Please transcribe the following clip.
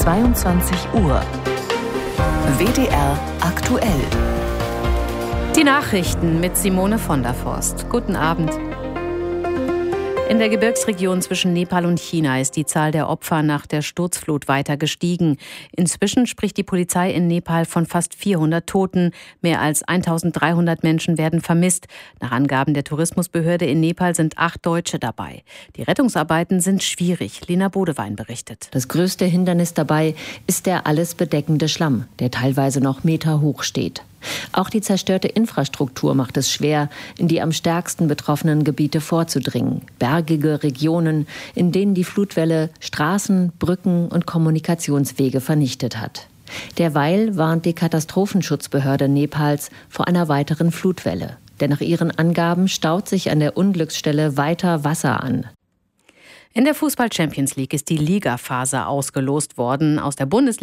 22 Uhr. WDR aktuell. Die Nachrichten mit Simone von der Forst. Guten Abend. In der Gebirgsregion zwischen Nepal und China ist die Zahl der Opfer nach der Sturzflut weiter gestiegen. Inzwischen spricht die Polizei in Nepal von fast 400 Toten. Mehr als 1300 Menschen werden vermisst. Nach Angaben der Tourismusbehörde in Nepal sind 8 Deutsche dabei. Die Rettungsarbeiten sind schwierig. Lena Bodewein berichtet. Das größte Hindernis dabei ist der alles bedeckende Schlamm, der teilweise noch Meter hoch steht. Auch die zerstörte Infrastruktur macht es schwer, in die am stärksten betroffenen Gebiete vorzudringen. Bergige Regionen, in denen die Flutwelle Straßen, Brücken und Kommunikationswege vernichtet hat. Derweil warnt die Katastrophenschutzbehörde Nepals vor einer weiteren Flutwelle. Denn nach ihren Angaben staut sich an der Unglücksstelle weiter Wasser an. In der Fußball-Champions League ist die Ligaphase ausgelost worden. Aus der Bundesliga